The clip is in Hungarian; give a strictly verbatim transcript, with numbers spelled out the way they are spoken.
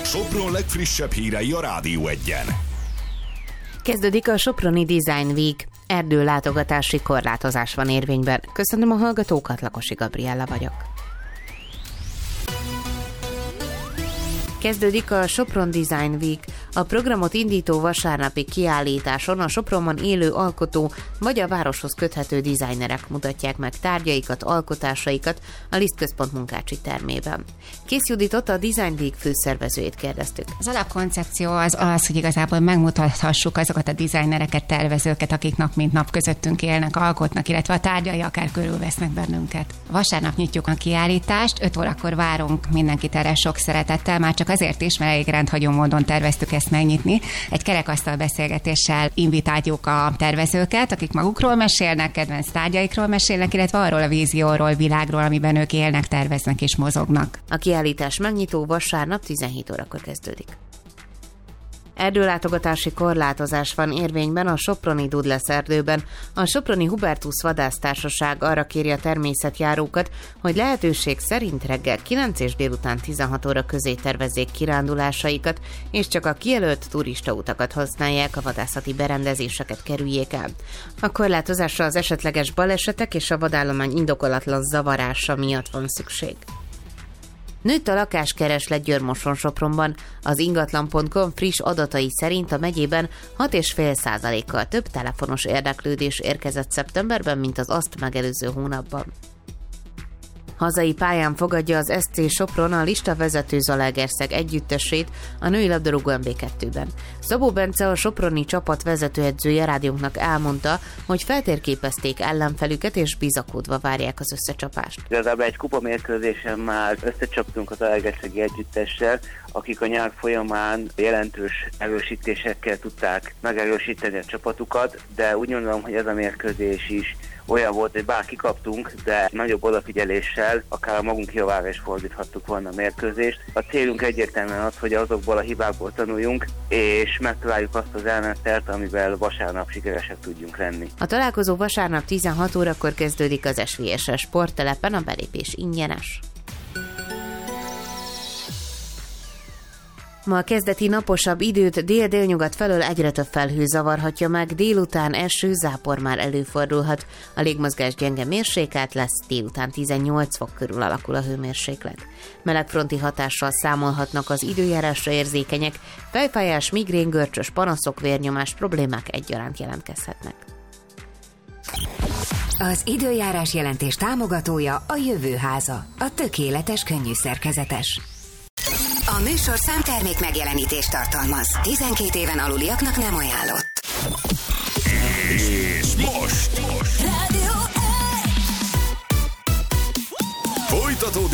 Sopron legfrissebb hírei a Rádió Egyen. Kezdődik a Soproni Design Week. Erdőlátogatási korlátozás van érvényben. Köszönöm a hallgatókat, Lakosi Gabriella vagyok. Kezdődik a Sopron Design Week. A programot indító vasárnapi kiállításon a Sopronban élő alkotó vagy a városhoz köthető dizájnerek mutatják meg tárgyaikat, alkotásaikat a Liszt Központ munkácsi termében. Kész Juditot, a Design Week főszervezőjét kérdeztük. Az alapkoncepció az az, hogy igazából megmutathassuk azokat a dizájnereket, tervezőket, akik nap mint nap közöttünk élnek, alkotnak, illetve a tárgyai akár körülvesznek bennünket. Vasárnap nyitjuk a kiállítást, öt órakor várunk mindenkit erre sok szeretettel, már csak azért is, mert elég rendhagyó módon terveztük ezt megnyitni. Egy kerekasztal beszélgetéssel invitáljuk a tervezőket, akik magukról mesélnek, kedvenc tárgyaikról mesélnek, illetve arról a vízióról, világról, amiben ők élnek, terveznek és mozognak. A kiállítás megnyitó vasárnap tizenhét órakor kezdődik. Erdőlátogatási korlátozás van érvényben a soproni Dudlesz erdőben. A soproni Hubertus Vadásztársaság arra kéri a természetjárókat, hogy lehetőség szerint reggel kilenc és délután tizenhat óra közé tervezzék kirándulásaikat, és csak a kijelölt turistautakat használják, a vadászati berendezéseket kerüljék el. A korlátozásra az esetleges balesetek és a vadállomány indokolatlan zavarása miatt van szükség. Nőtt a lakáskereslet Győr-Moson-Sopronban. Az ingatlan pont com friss adatai szerint a megyében hat egész öt százalékkal több telefonos érdeklődés érkezett szeptemberben, mint az azt megelőző hónapban. Hazai pályán fogadja az es cé Sopron a listavezető Zalaegerszeg együttesét a női labdarúgó em bé kettőben. Szabó Bence, a soproni csapat vezetőedzője rádiónknak elmondta, hogy feltérképezték ellenfelüket és bizakodva várják az összecsapást. Igazából egy kupamérkőzésen már összecsaptunk az Zalaegerszegi együttessel, akik a nyár folyamán jelentős erősítésekkel tudták megerősíteni a csapatukat, de úgy gondolom, hogy ez a mérkőzés is olyan volt, hogy bár kikaptunk, de nagyobb odafigyeléssel akár a magunk javára is fordíthattuk volna a mérkőzést. A célunk egyértelműen az, hogy azokból a hibákból tanuljunk, és megtaláljuk azt az ellenszert, amivel vasárnap sikeresek tudjunk lenni. A találkozó vasárnap tizenhat órakor kezdődik az es vé es es sporttelepen, a belépés ingyenes. Ma a kezdeti naposabb időt dél-délnyugat felől egyre több felhő zavarhatja meg, délután eső, zápor már előfordulhat. A légmozgás gyenge mérsékelt lesz, délután tizennyolc fok körül alakul a hőmérséklet. Melegfronti hatással számolhatnak az időjárásra érzékenyek, fejfájás, migrén, görcsös panaszok, vérnyomás problémák egyaránt jelentkezhetnek. Az időjárás jelentés támogatója a Jövőháza, a tökéletes könnyű szerkezetes. A műsor számtermék megjelenítést tartalmaz. tizenkét éven aluliaknak nem ajánlott. És most, most. Rádió folytatódik